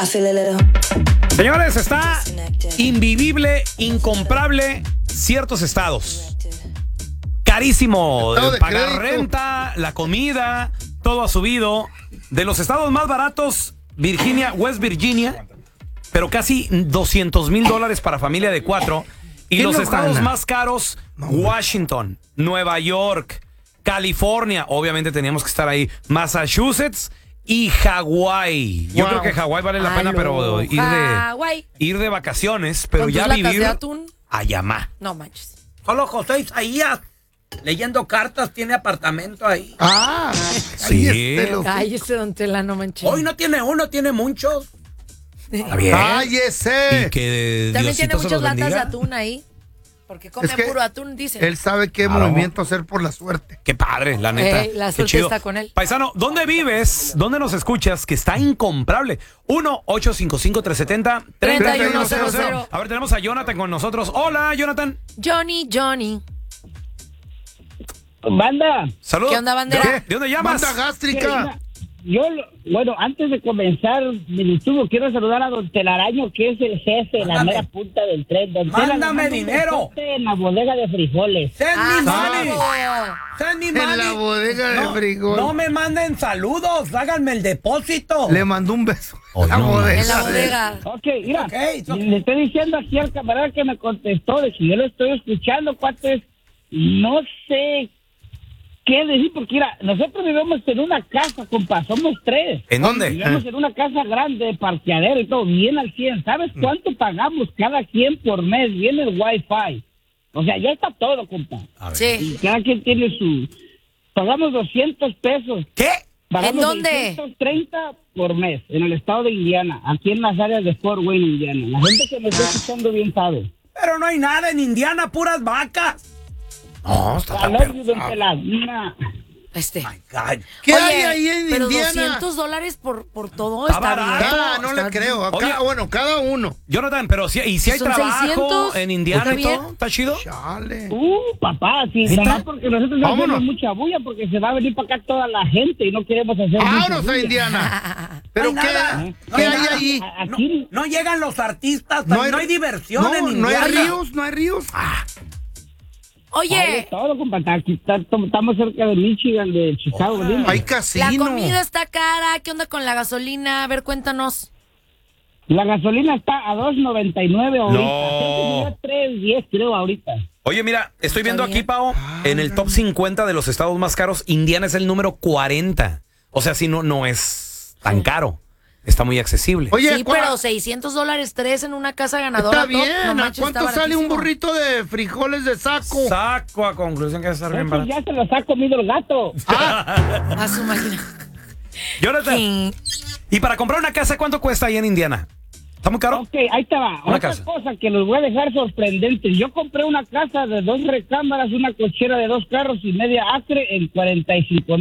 Señores, está invivible, incomprable ciertos estados. Carísimo. Pagar renta, la comida, todo ha subido. De los estados más baratos, Virginia, West Virginia, pero casi $200,000 para familia de 4. Y los estados más caros, Washington, Nueva York, California, obviamente teníamos que estar ahí, Massachusetts y Hawái. Yo creo que Hawái vale la pena, pero ir de vacaciones, pero ya vivir allá más. No manches. Solo José Isaías, leyendo cartas, tiene apartamento ahí. Ah, sí. Cállese, don Tela, no manches. Hoy no tiene uno, tiene muchos. Está bien. ¡Cállese! Y que también Diosito tiene muchas latas de bendiga. atún ahí. Porque come puro atún, dicen. Él sabe qué movimiento hacer por la suerte. Qué padre, la neta. La qué suerte chido. está con él. Paisano, ¿dónde vives? ¿Dónde nos escuchas? Que está incomparable. 1-855-370-3100. A ver, tenemos a Jonathan con nosotros. Hola, Jonathan. Johnny. Banda. Saludos. ¿Qué onda, bandera? ¿De dónde llamas? Banda gástrica. Bueno, antes de comenzar mi YouTube, quiero saludar a don Telaraño, que es el jefe, la mera punta del tren. Don Mándame Tela, dinero. En la bodega de frijoles. Send me money. Send me En money. la bodega de frijol. No me manden saludos, háganme el depósito. Le mandó un beso. Oh, La no, bodega. En la bodega. Ok, mira, Okay, le estoy diciendo aquí al camarada que me contestó, de si yo lo estoy escuchando, cuates, no sé qué decir, porque mira, nosotros vivimos en una casa, compa, somos 3. ¿En dónde? Vivimos en una casa grande, parqueadero y todo, bien al 100. ¿Sabes cuánto pagamos cada quien por mes? Viene el Wi-Fi. O sea, ya está todo, compa. Sí. Y cada quien tiene su... Pagamos 200 pesos. ¿Qué? Pagamos ¿En dónde? 630 por mes, en el estado de Indiana, aquí en las áreas de Fort Wayne, Indiana. La gente que me está escuchando bien sabe. Pero no hay nada en Indiana, puras vacas. No, está tan Valor, don Tela, nah. My God. ¿Qué Oye, hay ahí en pero Indiana? $200 por todo Está está barato. bien. No le creo. Oye, Cada uno. Jonathan, pero si hay Son trabajo 600, en Indiana y ¿está todo, ¿está chido? Chale. Papá, sí, nomás porque nosotros no Vámonos. hacemos mucha bulla, porque se va a venir para acá toda la gente y no queremos hacer mucha ¡Vámonos a bulla. Indiana! ¿Pero No hay nada. qué No hay hay nada. allí? Aquí No llegan los artistas, no hay diversión en Indiana. No hay ríos, no hay ríos. hay de Oye, todo, compa. Aquí estamos cerca de Michigan, de Chicago. ¿no? Hay la casino. comida está cara. ¿Qué onda con la gasolina? A ver, cuéntanos. La gasolina está a $2.99 ahorita. No. Creo que $3.10 creo ahorita. Oye, mira, estoy viendo bien. aquí, Pao, en el top 50 de los estados más caros, Indiana es el número 40. O sea, si no es tan caro. Está muy accesible. Oye, Sí, pero $600 3 en una casa ganadora. está bien. No ¿A manches, cuánto está sale un baratísimo. burrito de frijoles de saco? Saco a conclusión que va a estar bien Eso barato. ya se los ha comido el gato. A su máquina. Jonathan, Sí. ¿y para comprar una casa cuánto cuesta ahí en Indiana? ¿Está muy caro? Ok, ahí te va. Una Otra casa. cosa que los voy a dejar sorprendentes. Yo compré una casa de 2 recámaras, una cochera de 2 carros y media acre en $45,000.